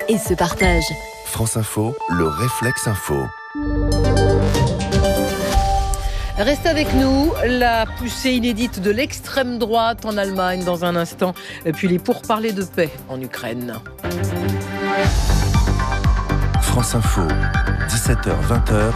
et se partagent. France Info, le réflexe info. Restez avec nous, la poussée inédite de l'extrême droite en Allemagne dans un instant, et puis les pourparlers de paix en Ukraine. France Info, 17h-20h,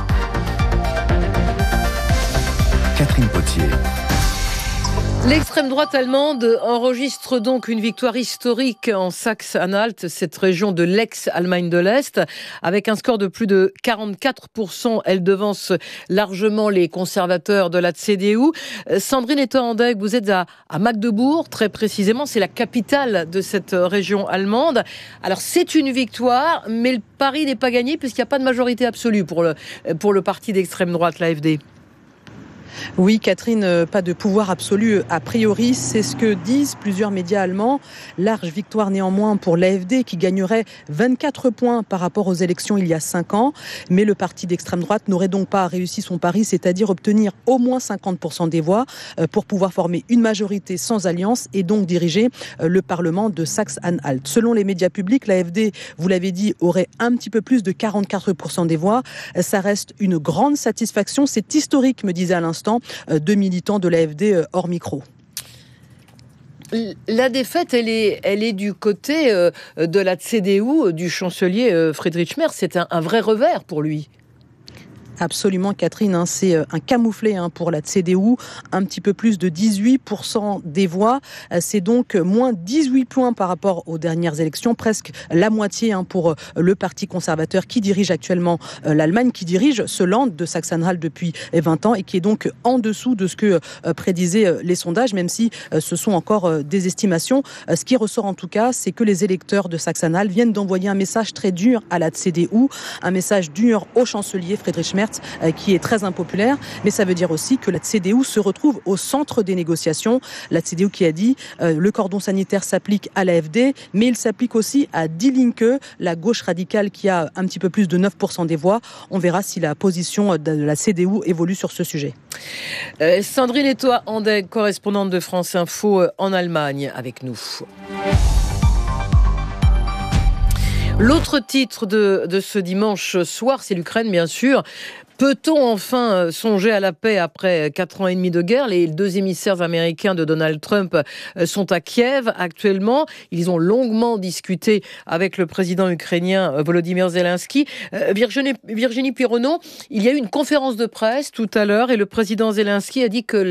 Catherine Potier. L'extrême droite allemande enregistre donc une victoire historique en Saxe-Anhalt, cette région de l'ex-Allemagne de l'Est, avec un score de plus de 44%. Elle devance largement les conservateurs de la CDU. Sandrine Etterandeg, vous êtes à Magdebourg, très précisément, c'est la capitale de cette région allemande. Alors c'est une victoire, mais le pari n'est pas gagné puisqu'il n'y a pas de majorité absolue pour le parti d'extrême droite, l'AfD. Oui, Catherine, pas de pouvoir absolu a priori, c'est ce que disent plusieurs médias allemands. Large victoire néanmoins pour l'AfD qui gagnerait 24 points par rapport aux élections il y a 5 ans. Mais le parti d'extrême droite n'aurait donc pas réussi son pari, c'est-à-dire obtenir au moins 50% des voix pour pouvoir former une majorité sans alliance et donc diriger le Parlement de Saxe-Anhalt. Selon les médias publics, l'AfD, vous l'avez dit, aurait un petit peu plus de 44% des voix. Ça reste une grande satisfaction, c'est historique, me disait à l'instant deux militants de l'AfD hors micro. La défaite, elle est du côté de la CDU, du chancelier Friedrich Merz. C'est un vrai revers pour lui. Absolument, Catherine, c'est un camouflet pour la CDU, un petit peu plus de 18% des voix. C'est donc moins 18 points par rapport aux dernières élections, presque la moitié pour le parti conservateur qui dirige actuellement l'Allemagne, qui dirige ce Land de Saxe-Anhalt depuis 20 ans et qui est donc en dessous de ce que prédisaient les sondages, même si ce sont encore des estimations. Ce qui ressort en tout cas, c'est que les électeurs de Saxe-Anhalt viennent d'envoyer un message très dur à la CDU, un message dur au chancelier Friedrich Merz, qui est très impopulaire, mais ça veut dire aussi que la CDU se retrouve au centre des négociations. La CDU qui a dit le cordon sanitaire s'applique à l'AfD, mais il s'applique aussi à Die Linke, la gauche radicale qui a un petit peu plus de 9% des voix. On verra si la position de la CDU évolue sur ce sujet. Sandrine Etterandeg, correspondante de France Info en Allemagne, avec nous. L'autre titre de ce dimanche soir, c'est l'Ukraine, bien sûr. Peut-on enfin songer à la paix après 4 ans et demi de guerre ? Les 2 émissaires américains de Donald Trump sont à Kiev actuellement. Ils ont longuement discuté avec le président ukrainien Volodymyr Zelensky. Virginie Pironneau, il y a eu une conférence de presse tout à l'heure et le président Zelensky a dit que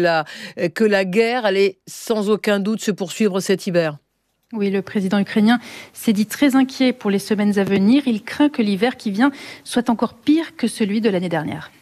la guerre allait sans aucun doute se poursuivre cet hiver. Oui, le président ukrainien s'est dit très inquiet pour les semaines à venir. Il craint que l'hiver qui vient soit encore pire que celui de l'année dernière.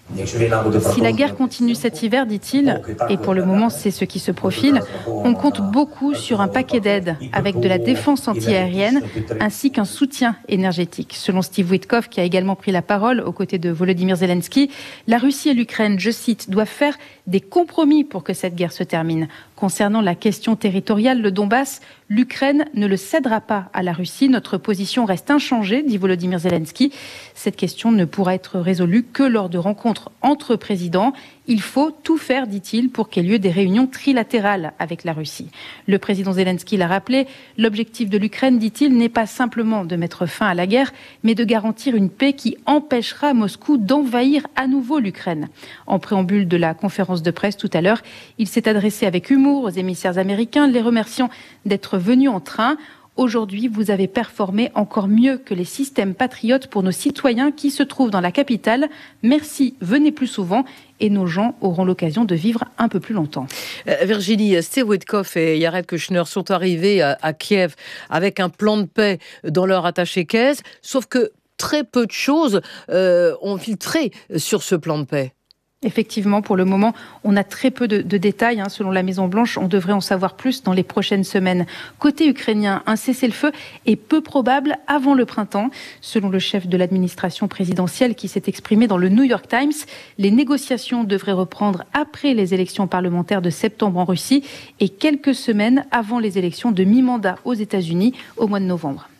Si la guerre continue cet hiver, dit-il, et pour le moment c'est ce qui se profile, on compte beaucoup sur un paquet d'aides avec de la défense antiaérienne ainsi qu'un soutien énergétique. Selon Steve Witkoff, qui a également pris la parole aux côtés de Volodymyr Zelensky, la Russie et l'Ukraine, je cite, doivent faire des compromis pour que cette guerre se termine. Concernant la question territoriale, le Donbass, l'Ukraine ne le cédera pas à la Russie. Notre position reste inchangée, dit Volodymyr Zelensky. Cette question ne pourra être résolue que lors de rencontres entre présidents. Il faut tout faire, dit-il, pour qu'il y ait lieu des réunions trilatérales avec la Russie. Le président Zelensky l'a rappelé, l'objectif de l'Ukraine, dit-il, n'est pas simplement de mettre fin à la guerre, mais de garantir une paix qui empêchera Moscou d'envahir à nouveau l'Ukraine. En préambule de la conférence de presse tout à l'heure, il s'est adressé avec humour aux émissaires américains, les remerciant d'être venus en train. Aujourd'hui, vous avez performé encore mieux que les systèmes patriotes pour nos citoyens qui se trouvent dans la capitale. Merci, venez plus souvent et nos gens auront l'occasion de vivre un peu plus longtemps. Virginie, Steve Witkoff et Jared Kushner sont arrivés à Kiev avec un plan de paix dans leur attaché-caisse, sauf que très peu de choses ont filtré sur ce plan de paix. Effectivement, pour le moment, on a très peu de détails. Selon la Maison-Blanche, on devrait en savoir plus dans les prochaines semaines. Côté ukrainien, un cessez-le-feu est peu probable avant le printemps. Selon le chef de l'administration présidentielle qui s'est exprimé dans le New York Times, les négociations devraient reprendre après les élections parlementaires de septembre en Russie et quelques semaines avant les élections de mi-mandat aux États-Unis au mois de novembre.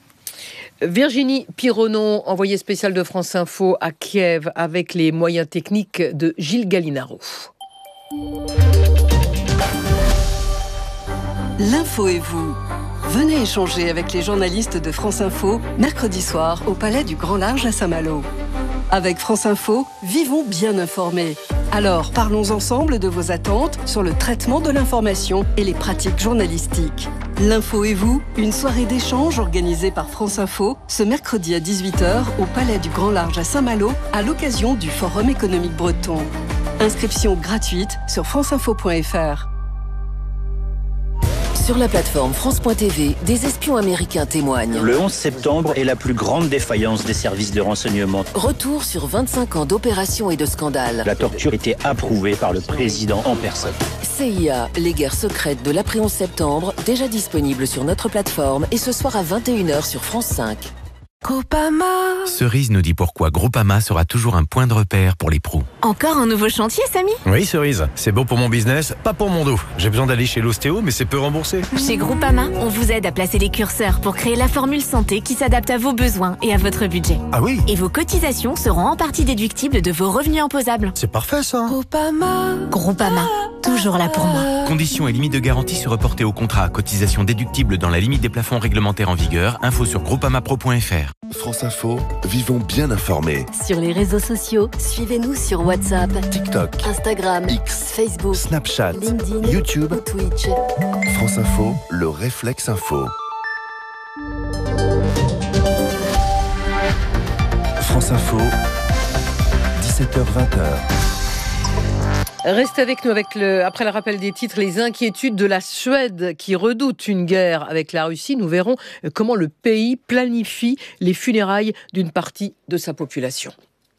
Virginie Pironneau, envoyée spéciale de France Info à Kiev avec les moyens techniques de Gilles Gallinaro. L'info et vous. Venez échanger avec les journalistes de France Info, mercredi soir, au Palais du Grand Large à Saint-Malo. Avec France Info, vivons bien informés. Alors, parlons ensemble de vos attentes sur le traitement de l'information et les pratiques journalistiques. L'info et vous, une soirée d'échange organisée par France Info, ce mercredi à 18h au Palais du Grand Large à Saint-Malo, à l'occasion du Forum économique breton. Inscription gratuite sur franceinfo.fr. Sur la plateforme France.tv, des espions américains témoignent. Le 11 septembre est la plus grande défaillance des services de renseignement. Retour sur 25 ans d'opérations et de scandales. La torture était approuvée par le président en personne. CIA, les guerres secrètes de l'après 11 septembre, déjà disponible sur notre plateforme et ce soir à 21h sur France 5. Groupama. Cerise nous dit pourquoi Groupama sera toujours un point de repère pour les pros. Encore un nouveau chantier, Samy? Oui, Cerise, c'est bon pour mon business, pas pour mon dos. J'ai besoin d'aller chez l'ostéo, mais c'est peu remboursé. Chez Groupama, on vous aide à placer les curseurs pour créer la formule santé qui s'adapte à vos besoins et à votre budget. Ah oui? Et vos cotisations seront en partie déductibles de vos revenus imposables. C'est parfait ça. Groupama, toujours là pour moi. Conditions et limites de garantie se reporter au contrat. Cotisation déductible dans la limite des plafonds réglementaires en vigueur. Info sur groupamapro.fr. France Info, vivons bien informés. Sur les réseaux sociaux, suivez-nous sur WhatsApp, TikTok, Instagram, X, Facebook, Snapchat, LinkedIn, YouTube, ou Twitch. France Info, le réflexe info. France Info, 17h-20h. Restez avec nous après le rappel des titres, les inquiétudes de la Suède qui redoute une guerre avec la Russie. Nous verrons comment le pays planifie les funérailles d'une partie de sa population.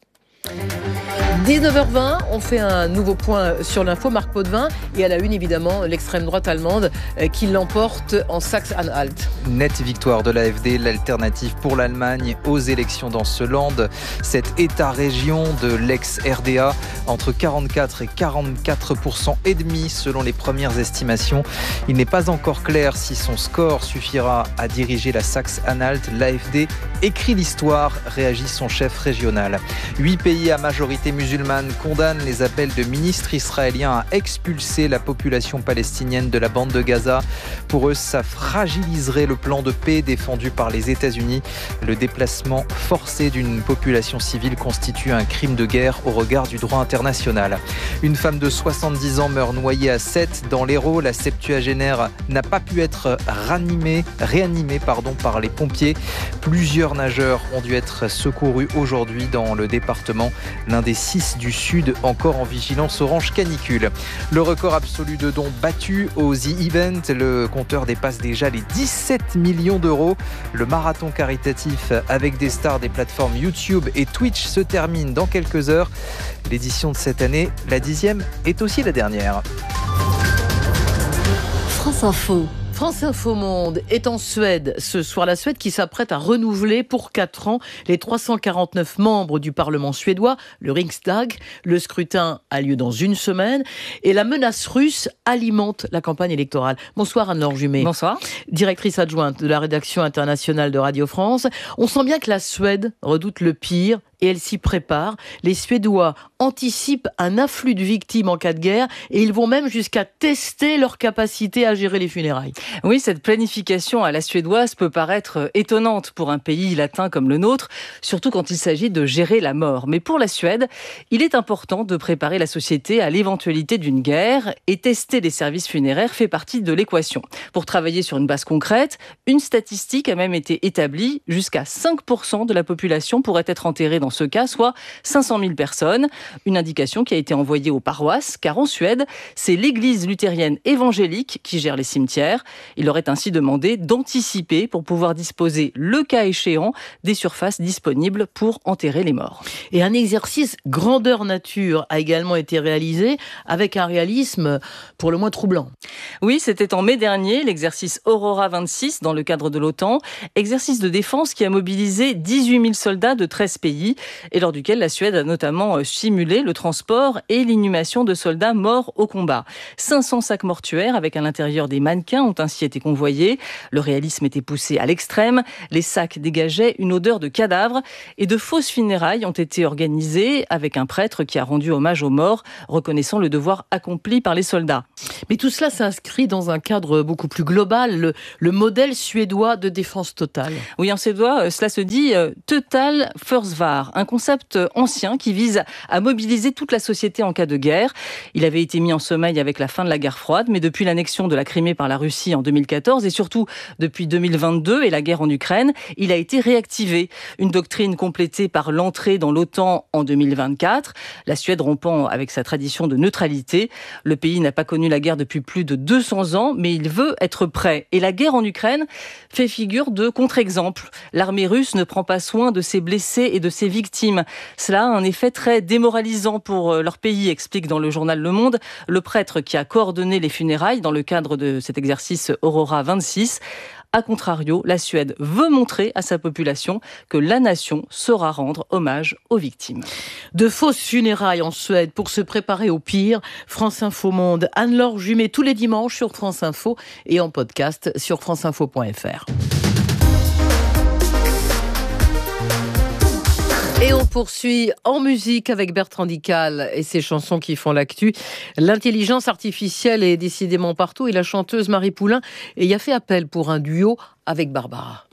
19h20, on fait un nouveau point sur l'info. Marc Potvin, et à la une évidemment l'extrême droite allemande qui l'emporte en Saxe-Anhalt. Nette victoire de l'AfD, l'alternative pour l'Allemagne aux élections dans ce land. Cet État-région de l'ex-RDA, entre 44 et 44% et demi selon les premières estimations. Il n'est pas encore clair si son score suffira à diriger la Saxe-Anhalt. L'AfD écrit l'histoire, réagit son chef régional. 8 pays à majorité musulmane condamnent les appels de ministres israéliens à expulser la population palestinienne de la bande de Gaza. Pour eux, ça fragiliserait le plan de paix défendu par les États-Unis. Le déplacement forcé d'une population civile constitue un crime de guerre au regard du droit international. Une femme de 70 ans meurt noyée à Sète dans l'Hérault. La septuagénaire n'a pas pu être réanimée par les pompiers. Plusieurs nageurs ont dû être secourus aujourd'hui dans le département. L'un des 6 du Sud encore en vigilance orange canicule. Le record absolu de dons battu au The Event. Le compteur dépasse déjà les 17 millions d'euros. Le marathon caritatif avec des stars des plateformes YouTube et Twitch se termine dans quelques heures. L'édition de cette année, la 10e, est aussi la dernière. France Info. France Info Monde est en Suède ce soir. La Suède qui s'apprête à renouveler pour 4 ans les 349 membres du Parlement suédois, le Riksdag. Le scrutin a lieu dans une semaine et la menace russe alimente la campagne électorale. Bonsoir Anne-Laure Jumet. Bonsoir. Directrice adjointe de la rédaction internationale de Radio France. On sent bien que la Suède redoute le pire et elle s'y prépare. Les Suédois anticipent un afflux de victimes en cas de guerre et ils vont même jusqu'à tester leur capacité à gérer les funérailles. Oui, cette planification à la suédoise peut paraître étonnante pour un pays latin comme le nôtre, surtout quand il s'agit de gérer la mort. Mais pour la Suède, il est important de préparer la société à l'éventualité d'une guerre et tester les services funéraires fait partie de l'équation. Pour travailler sur une base concrète, une statistique a même été établie. Jusqu'à 5% de la population pourrait être enterrée dans ce cas, soit 500 000 personnes. Une indication qui a été envoyée aux paroisses, car en Suède, c'est l'église luthérienne évangélique qui gère les cimetières. Il leur est ainsi demandé d'anticiper pour pouvoir disposer, le cas échéant, des surfaces disponibles pour enterrer les morts. Et un exercice grandeur nature a également été réalisé avec un réalisme pour le moins troublant. Oui, c'était en mai dernier, l'exercice Aurora 26 dans le cadre de l'OTAN. Exercice de défense qui a mobilisé 18 000 soldats de 13 pays. et lors duquel la Suède a notamment simulé le transport et l'inhumation de soldats morts au combat. 500 sacs mortuaires avec à l'intérieur des mannequins ont ainsi été convoyés. Le réalisme était poussé à l'extrême. Les sacs dégageaient une odeur de cadavre et de fausses funérailles ont été organisées avec un prêtre qui a rendu hommage aux morts, reconnaissant le devoir accompli par les soldats. Mais tout cela s'inscrit dans un cadre beaucoup plus global, le modèle suédois de défense totale. Oui, en suédois, cela se dit Total Försvar, un concept ancien qui vise à mobiliser toute la société en cas de guerre. Il avait été mis en sommeil avec la fin de la guerre froide, mais depuis l'annexion de la Crimée par la Russie en 2014 et surtout depuis 2022 et la guerre en Ukraine, il a été réactivé. Une doctrine complétée par l'entrée dans l'OTAN en 2024. La Suède rompant avec sa tradition de neutralité. Le pays n'a pas connu la guerre depuis plus de 200 ans, mais il veut être prêt. Et la guerre en Ukraine fait figure de contre-exemple. L'armée russe ne prend pas soin de ses blessés et de ses victimes. Cela a un effet très démoralisant pour leur pays, explique dans le journal Le Monde le prêtre qui a coordonné les funérailles dans le cadre de cet exercice Aurora 26. A contrario, la Suède veut montrer à sa population que la nation saura rendre hommage aux victimes. De fausses funérailles en Suède pour se préparer au pire. France Info Monde, Anne-Laure Jumet tous les dimanches sur France Info et en podcast sur franceinfo.fr. Et on poursuit en musique avec Bertrand Dical et ses chansons qui font l'actu. L'intelligence artificielle est décidément partout et la chanteuse Marie Poulain y a fait appel pour un duo avec Barbara.